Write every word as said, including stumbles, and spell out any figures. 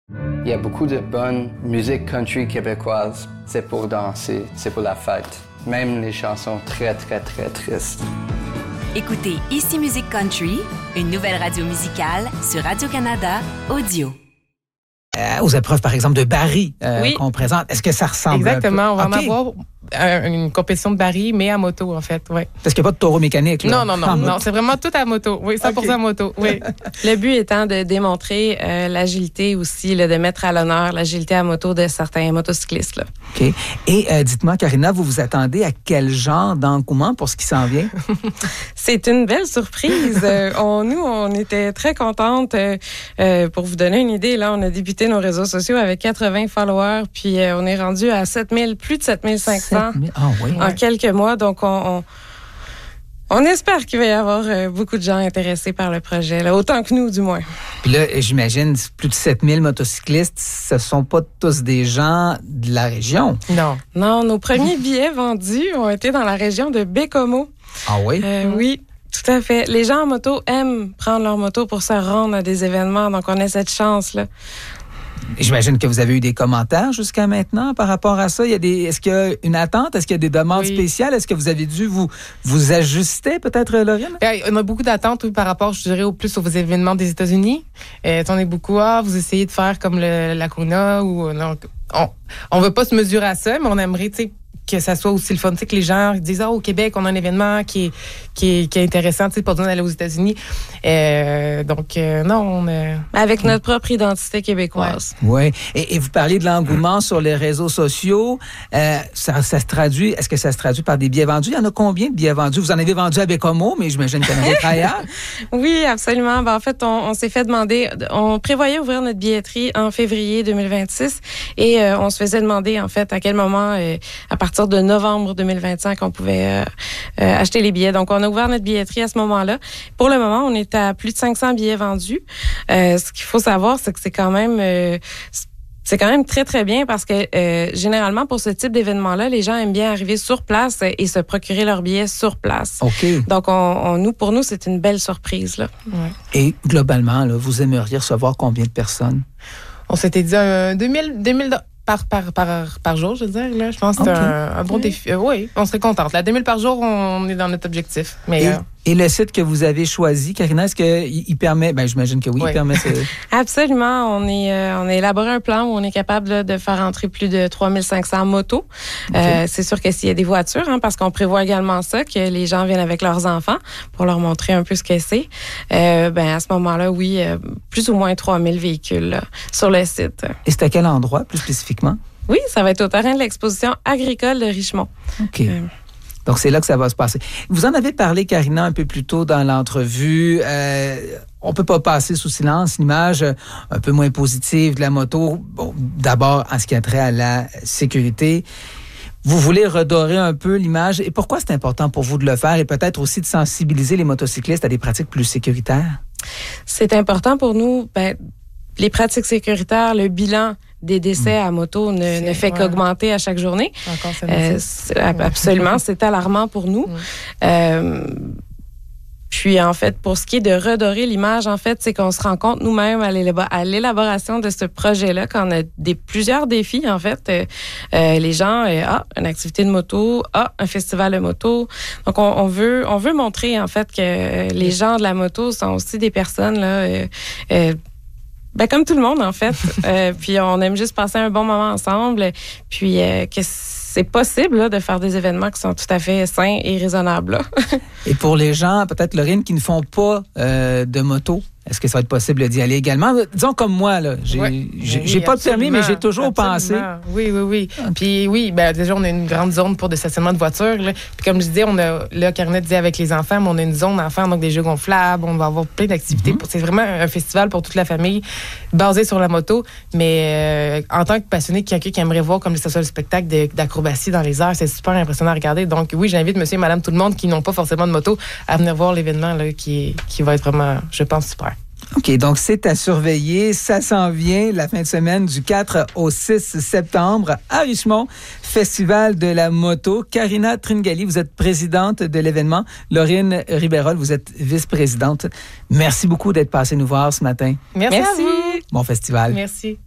Il y a beaucoup de bonne musique country québécoise. C'est pour danser, c'est pour la fête. Même les chansons très, très, très tristes. Écoutez Ici Musique Country, une nouvelle radio musicale sur Radio-Canada Audio. Euh, aux épreuves, par exemple, de Barry euh, oui. qu'on présente. Est-ce que ça ressemble Exactement. un peu? On va okay. en avoir euh, une compétition de Barry, mais à moto, en fait. Ouais. Parce qu'il n'y a pas de taureau mécanique, là. Non, non, non. non c'est vraiment tout à moto. Oui, cent pour cent okay. moto. Oui. Le but étant de démontrer euh, l'agilité aussi, là, de mettre à l'honneur l'agilité à moto de certains motocyclistes. Là. OK. Et euh, dites-moi, Karina, vous vous attendez à quel genre d'engouement pour ce qui s'en vient? C'est une belle surprise. euh, on, nous, on était très contentes. Euh, euh, pour vous donner une idée, là, on a débuté nos réseaux sociaux avec quatre-vingts followers, puis euh, on est rendu à sept mille, plus de sept mille cinq cents sept mille Oh, oui. en quelques mois. Donc, on, on, on espère qu'il va y avoir euh, beaucoup de gens intéressés par le projet, là, autant que nous, du moins. Puis là, j'imagine, plus de sept mille motocyclistes, ce ne sont pas tous des gens de la région. Non. Non, nos premiers billets vendus ont été dans la région de Bécomo. Ah oui? Euh, mmh. Oui. Tout à fait. Les gens en moto aiment prendre leur moto pour se rendre à des événements, donc on a cette chance-là. J'imagine que vous avez eu des commentaires jusqu'à maintenant par rapport à ça. Il y a des, est-ce qu'il y a une attente? Est-ce qu'il y a des demandes oui. spéciales? Est-ce que vous avez dû vous, vous ajuster peut-être, Laurine? On a beaucoup d'attentes oui, par rapport, je dirais, au plus aux événements des États-Unis. Euh, on est beaucoup, ah, vous essayez de faire comme le, la Kona ou non. On ne veut pas se mesurer à ça, mais on aimerait, tu sais, que ça soit aussi le fun, tu sais, que les gens disent, ah, au Québec, on a un événement qui est, qui est, qui est intéressant, tu sais, pas besoin d'aller aux États-Unis. Euh, donc, euh, non, on a... Avec notre propre identité québécoise. Oui. Ouais. Et, et vous parliez de l'engouement sur les réseaux sociaux. Euh, ça, ça se traduit, est-ce que ça se traduit par des billets vendus? Il y en a combien de billets vendus? Vous en avez vendu à Bécomo, mais j'imagine qu'il y en a d'autres ailleurs. Oui, absolument. Ben, en fait, on, on s'est fait demander, on prévoyait ouvrir notre billetterie en février deux mille vingt-six et euh, on se faisait demander, en fait, à quel moment, euh, à partir de novembre deux mille vingt-cinq, on pouvait euh, euh, acheter les billets. Donc, on a ouvert notre billetterie à ce moment-là. Pour le moment, on est à plus de cinq cents billets vendus. Euh, ce qu'il faut savoir, c'est que c'est quand même... Euh, c'est quand même très, très bien parce que euh, généralement, pour ce type d'événement-là, les gens aiment bien arriver sur place et se procurer leurs billets sur place. OK. Donc, on, on, nous, pour nous, c'est une belle surprise. Là. Ouais. Et globalement, là, vous aimeriez recevoir combien de personnes? On s'était dit euh, deux mille Par, par, par, par jour, je veux dire. Là. Je pense que okay. c'est un, un bon oui. défi. Euh, oui, on serait contente. La deux mille par jour, on est dans notre objectif. Mais, et, euh... et le site que vous avez choisi, Karina, est-ce qu'il il permet... Ben, j'imagine que oui, oui. il permet... Ce... Absolument. On, est, euh, on a élaboré un plan où on est capable là, de faire entrer plus de trois mille cinq cents motos. Okay. Euh, c'est sûr que s'il y a des voitures, hein, parce qu'on prévoit également ça, que les gens viennent avec leurs enfants pour leur montrer un peu ce que c'est, euh, ben, à ce moment-là, oui, euh, plus ou moins trois mille véhicules là, sur le site. Et c'est à quel endroit, plus spécifiquement? Oui, ça va être au terrain de l'exposition agricole de Richemont. OK. Euh, Donc, c'est là que ça va se passer. Vous en avez parlé, Karina, un peu plus tôt dans l'entrevue. Euh, on peut pas passer sous silence l'image un peu moins positive de la moto. Bon, d'abord, en ce qui a trait à la sécurité. Vous voulez redorer un peu l'image. Et pourquoi c'est important pour vous de le faire et peut-être aussi de sensibiliser les motocyclistes à des pratiques plus sécuritaires? C'est important pour nous. Ben, les pratiques sécuritaires, le bilan des décès à moto ne, ne fait ouais. qu'augmenter à chaque journée. Encore, c'est euh, c'est, absolument, c'est alarmant pour nous. Mm. Euh, puis, en fait, pour ce qui est de redorer l'image, en fait, c'est qu'on se rend compte nous-mêmes à, l'élabor- à l'élaboration de ce projet-là qu'on a des, plusieurs défis, en fait. Euh, euh, les gens, euh, ah, une activité de moto, ah, un festival de moto. Donc, on, on veut on veut montrer, en fait, que euh, les gens de la moto sont aussi des personnes, là, euh, euh, ben comme tout le monde, en fait. euh, puis on aime juste passer un bon moment ensemble. Puis euh, que c'est possible là, de faire des événements qui sont tout à fait sains et raisonnables. Là. Et pour les gens, peut-être, Laurine, qui ne font pas euh, de moto, est-ce que ça va être possible d'y aller également? Disons comme moi, là, j'ai, oui, j'ai, oui, j'ai pas de permis, mais j'ai toujours absolument. pensé. Oui, oui, oui. Puis oui, ben déjà, on a une grande zone pour des stationnements de voitures. Là. Puis comme je disais, on a, là, Karina disait avec les enfants, mais on a une zone enfants, donc des jeux gonflables, on va avoir plein d'activités. Mm-hmm. C'est vraiment un festival pour toute la famille, basé sur la moto. Mais euh, en tant que passionné, quelqu'un qui aimerait voir comme ça soit le spectacle de, d'acrobatie dans les airs, c'est super impressionnant à regarder. Donc oui, j'invite monsieur et madame tout le monde qui n'ont pas forcément de moto à venir voir l'événement là, qui, qui va être vraiment, je pense, super. OK, donc c'est à surveiller. Ça s'en vient la fin de semaine du quatre au six septembre à Richemont, Festival de la moto. Karina Tringali, vous êtes présidente de l'événement. Laurine Riberol, vous êtes vice-présidente. Merci beaucoup d'être passée nous voir ce matin. Merci, Merci. à vous. Bon festival. Merci.